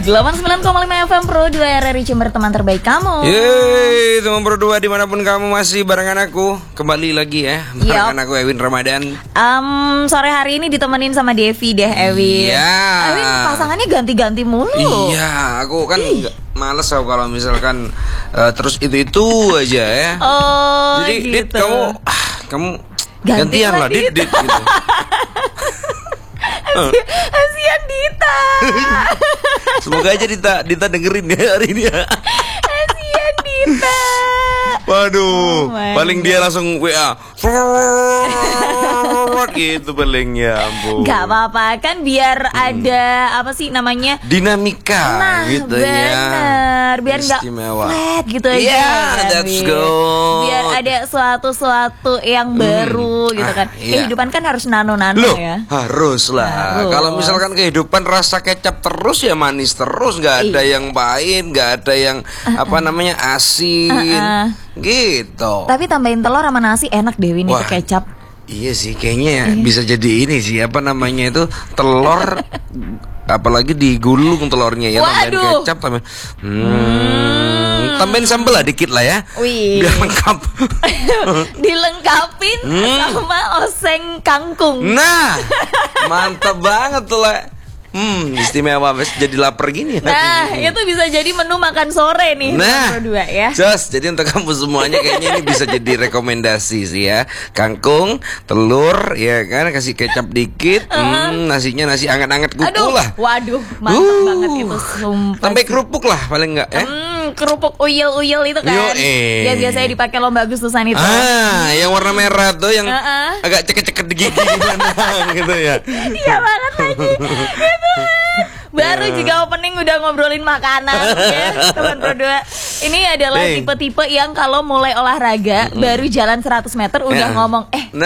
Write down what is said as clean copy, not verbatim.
89,5 FM Pro 2 RRI Jember, teman terbaik kamu. Yeay, teman Pro 2 dimanapun kamu masih barengan aku. Kembali lagi ya, barengan aku Ewin Ramadan. Sore hari ini ditemenin sama Devi deh, Ewin. Iya. Ewin pasangannya ganti-ganti mulu. Iya, aku kan males aku kalau misalkan terus itu aja ya. Oh, jadi gitu. Dit, kamu gantian lah Dit gitu. Kasian Dita. Semoga aja Dita dengerin ya hari ini ya. Kasian Dita. Waduh, paling God. dia langsung WA gitu paling, ya ampun. Gak apa-apa kan, biar ada apa sih namanya, dinamika gitu bener. Biar gak istimewa. flat gitu aja. Yeah, that's good. Biar ada sesuatu yang baru gitu kan. Iya. Kehidupan kan harus nano-nano Loh, ya. harus lah. Harus. Kalau misalkan kehidupan rasa kecap terus ya manis terus, nggak ada yang pahit, nggak ada yang apa namanya asin, gitu. Tapi tambahin telur sama nasi enak deh ini Wah. kecap. Iya sih, kayaknya ya bisa jadi ini sih, apa namanya itu, telur apalagi digulung telurnya ya, tambahin Waduh. kecap, tambahin sambal lah dikit lah ya. Wih. Biar lengkap. Dilengkapin sama oseng kangkung. Nah, mantap banget tuh lah. Istimewa, jadi lapar gini. Nah, itu bisa jadi menu makan sore nih. Nah, Pro 2 ya. Jos, jadi untuk kamu semuanya kayaknya ini bisa jadi rekomendasi sih ya. Kangkung, telur, ya kan, kasih kecap dikit, nasinya nasi anget-anget kuku Aduh, lah. waduh, mantap banget itu, sumpah. Sampai kerupuk lah paling enggak ya. Kerupuk uyel-uyel itu kan. Yang biasanya dipakai lomba Agustusan itu. Yang warna merah tuh, yang agak ceket-ceket di gigi gimana gitu ya. Iya banget lagi. Itu baru juga opening udah ngobrolin makanan ya, teman Pro 2. Ini adalah tipe-tipe yang kalau mulai olahraga baru jalan 100 meter udah ngomong